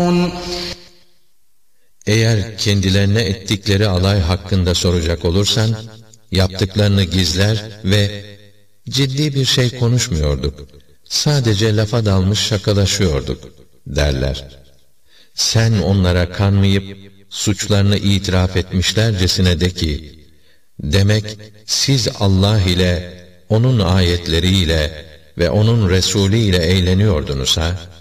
Eğer kendilerine ettikleri alay hakkında soracak olursan, yaptıklarını gizler ve ciddi bir şey konuşmuyorduk, sadece lafa dalmış şakalaşıyorduk derler. Sen onlara kanmayıp, suçlarını itiraf etmişlercesine de ki, demek siz Allah ile, onun ayetleriyle ve onun Resulü ile eğleniyordunuz ha?